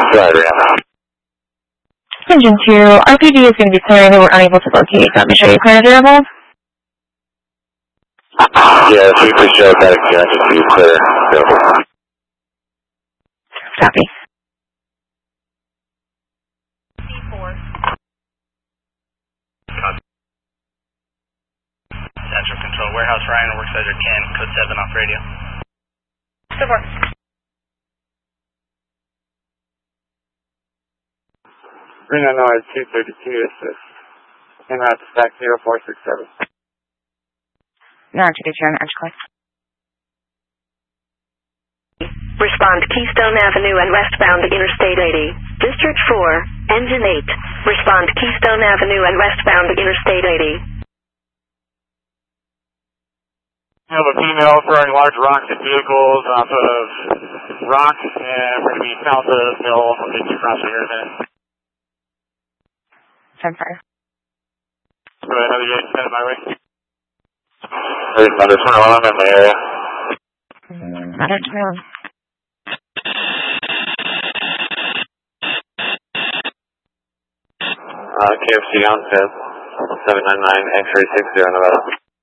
Right, yeah. Engine 2, RPD is going to be clearing that we're unable to locate. Let me show you clear durable. Yeah, if we could show that again, just be clear. Copy. Central Control, Warehouse Ryan, Worksite Ken, code 7 off radio. Super. Reno noise 232 assist. En route to stack 0467. No, 222 on edge click. Respond Keystone Avenue and westbound Interstate 80. District 4, Engine 8. Respond Keystone Avenue and westbound Interstate 80. We have a female throwing large rocks at vehicles off of rocks, and we're going to be south of the mill. We'll get you across here in a minute. 10 fire. Go ahead, another 8, send it my way. There's one alarm in my area. I don't know. KFC on 799 X-ray 60 Nevada.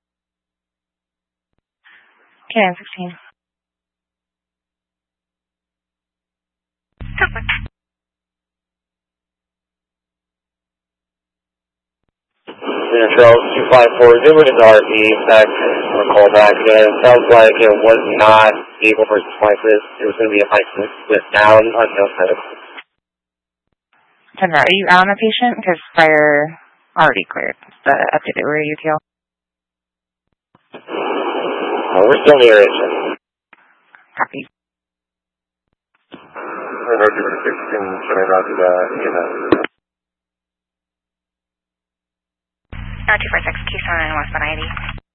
Okay, I'm 16. Yeah, Charles 254, give it an RP back or call back. It sounds like it was not vehicle versus flightless. It was going to be a flight split down on the outside. Sandra, are you out on the patient? Because fire already cleared the updated rear UTL. We're still near it. Copy. Roger 16, should I roger that? No, 246, Keystone and westbound 80.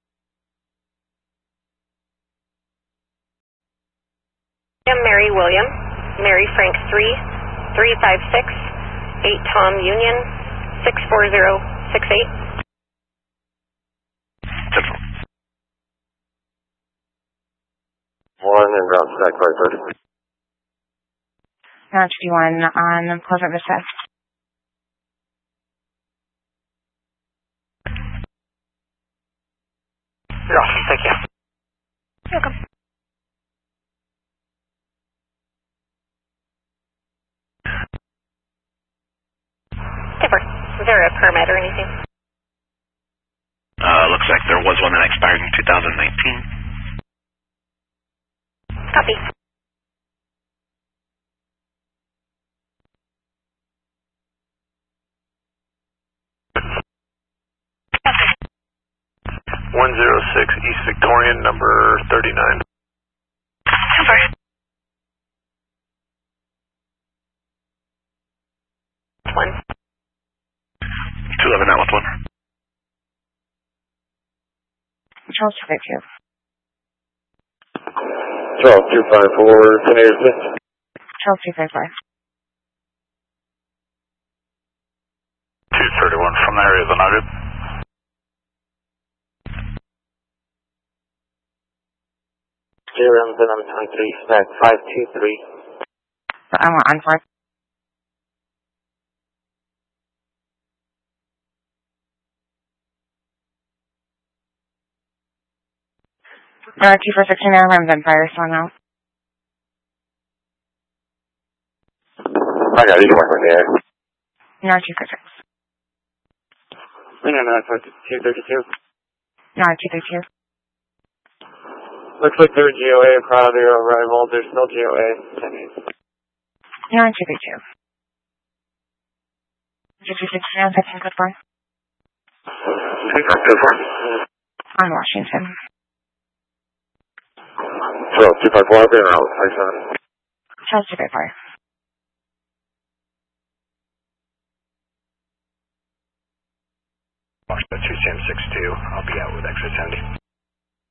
Mary William, Mary Frank 3, 356, 8 Tom Union, 64068. One and route stack 530. No, 2D1 on Pleasant Vista. Awesome, thank you. You're welcome. Tipper, is there a permit or anything? Looks like there was one that expired in 2019. Copy. Okay. 106 East Victorian, number 39. Sorry. One. 211 out with one. Charles 252. Charles 254, Canadian Smith. Charles 255. 231 from the area of the Nugget. JRM 723, stack 523. So I'm on 4. T416 now, I'm on fire, so now. I got each one right there. No, 246. Reno noise 232. No, 232. Looks like they're GOA proud of their arrival. There's no GOA. No, 232. 260 now, that's good for. On Washington. Charles 254, I've been out. Charles 254.